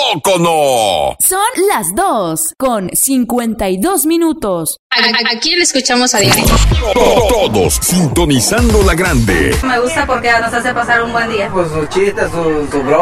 poco no? Son las 2:52. ¿A quién le escuchamos a diario? Todos sintonizando la grande. Me gusta porque nos hace pasar un buen día. Pues sus chistes, su broma.